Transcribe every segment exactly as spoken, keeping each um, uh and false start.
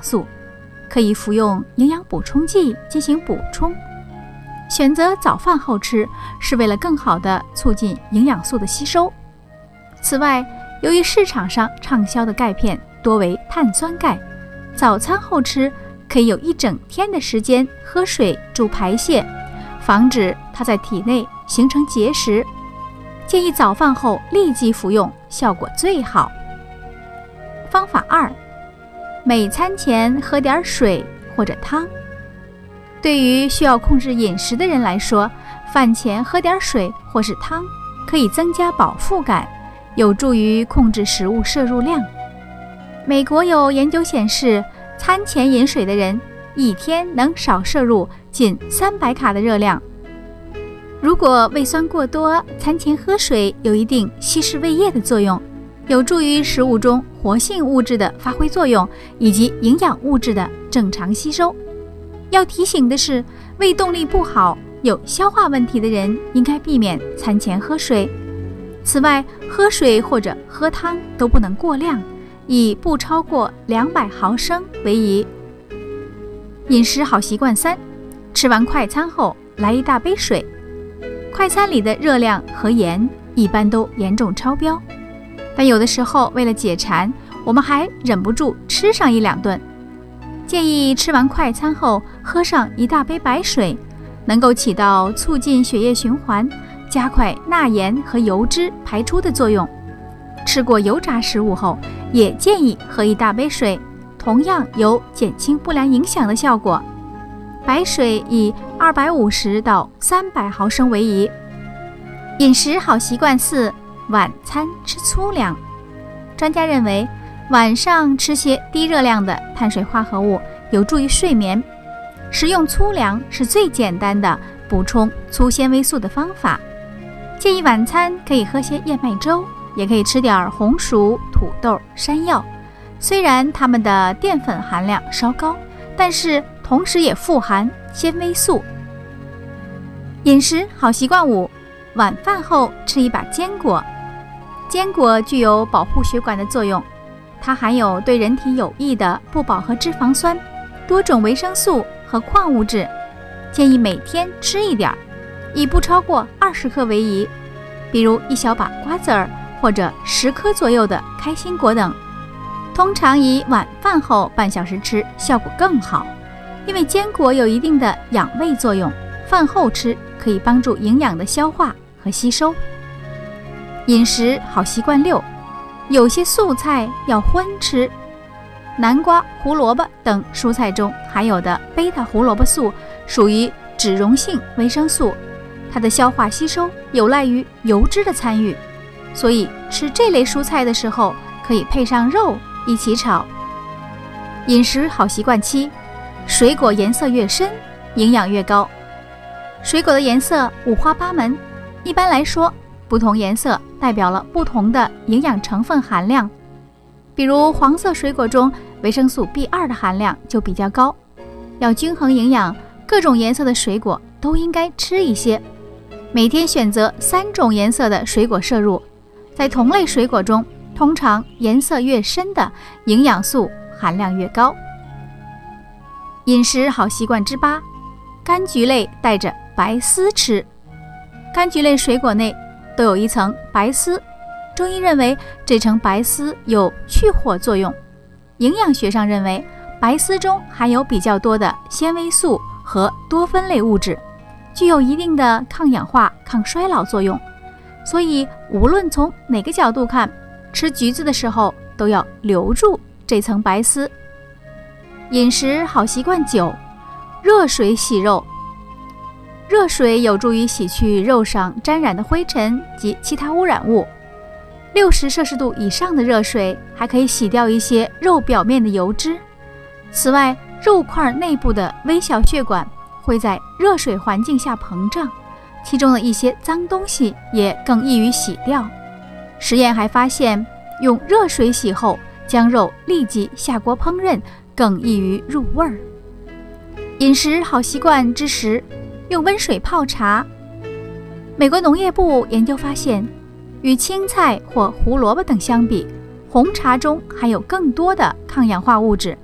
素，可以服用营养补充剂进行补充。选择早饭后吃，是为了更好地促进营养素的吸收。此外，由于市场上畅销的钙片多为碳酸钙，早餐后吃可以有一整天的时间喝水助排泄，防止它在体内形成结石。建议早饭后立即服用，效果最好。方法二，每餐前喝点水或者汤。对于需要控制饮食的人来说，饭前喝点水或是汤，可以增加饱腹感，有助于控制食物摄入量。美国有研究显示，餐前饮水的人一天能少摄入近三百卡的热量。如果胃酸过多，餐前喝水有一定稀释胃液的作用，有助于食物中活性物质的发挥作用以及营养物质的正常吸收。要提醒的是，胃动力不好、有消化问题的人应该避免餐前喝水。此外，喝水或者喝汤都不能过量，以不超过两百毫升为宜。饮食好习惯三，吃完快餐后来一大杯水。快餐里的热量和盐一般都严重超标，但有的时候为了解馋，我们还忍不住吃上一两顿。建议吃完快餐后喝上一大杯白水，能够起到促进血液循环、加快钠盐和油脂排出的作用。吃过油炸食物后，也建议喝一大杯水，同样有减轻不良影响的效果。白水以二百五十到三百毫升为宜。饮食好习惯四，晚餐吃粗粮。专家认为，晚上吃些低热量的碳水化合物有助于睡眠。食用粗粮是最简单的补充粗纤维素的方法。建议晚餐可以喝些燕麦粥，也可以吃点红薯、土豆、山药。虽然它们的淀粉含量稍高，但是同时也富含纤维素。饮食好习惯五，晚饭后吃一把坚果。坚果具有保护血管的作用，它含有对人体有益的不饱和脂肪酸、多种维生素和矿物质，建议每天吃一点，以不超过二十克为宜，比如一小把瓜子儿或者十颗左右的开心果等。通常以晚饭后半小时吃效果更好，因为坚果有一定的养胃作用，饭后吃可以帮助营养的消化和吸收。饮食好习惯六，有些素菜要荤吃。南瓜、胡萝卜等蔬菜中含有的贝塔胡萝卜素属于脂溶性维生素，它的消化吸收有赖于油脂的参与，所以吃这类蔬菜的时候可以配上肉一起炒。饮食好习惯七，水果颜色越深，营养越高。水果的颜色五花八门，一般来说，不同颜色代表了不同的营养成分含量。比如黄色水果中维生素 B 二 的含量就比较高。要均衡营养，各种颜色的水果都应该吃一些。每天选择三种颜色的水果摄入，在同类水果中，通常颜色越深的营养素含量越高。饮食好习惯之八，柑橘类带着白丝吃。柑橘类水果内都有一层白丝，中医认为这层白丝有去火作用。营养学上认为，白丝中含有比较多的纤维素和多酚类物质，具有一定的抗氧化、抗衰老作用。所以无论从哪个角度看，吃橘子的时候都要留住这层白丝。饮食好习惯九，热水洗肉。热水有助于洗去肉上沾染的灰尘及其他污染物。六十摄氏度以上的热水还可以洗掉一些肉表面的油脂。此外，肉块内部的微小血管会在热水环境下膨胀，其中的一些脏东西也更易于洗掉。实验还发现，用热水洗后将肉立即下锅烹饪，更易于入味儿。饮食好习惯之十，用温水泡茶。美国农业部研究发现，与青菜或胡萝卜等相比，红茶中含有更多的抗氧化物质，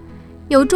有助